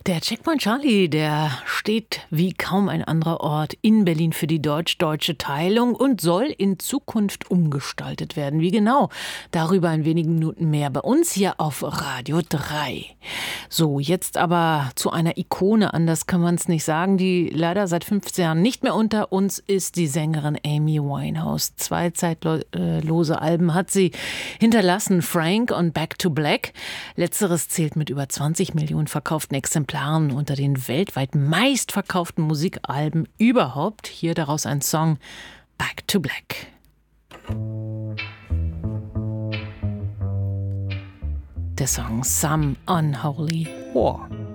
Der Checkpoint Charlie, der steht wie kaum ein anderer Ort in Berlin für die deutsch-deutsche Teilung und soll in Zukunft umgestaltet werden. Wie genau? Darüber in wenigen Minuten mehr bei uns hier auf Radio 3. So, jetzt aber zu einer Ikone, anders kann man es nicht sagen, die leider seit 15 Jahren nicht mehr unter uns ist, die Sängerin Amy Winehouse. 2 zeitlose Alben hat sie hinterlassen, Frank und Back to Black. Letzteres zählt mit über 20 Millionen verkauften Exemplaren unter den weltweit meistverkauften Musikalben überhaupt. Hier daraus ein Song, Back to Black. Der Song Some Unholy War.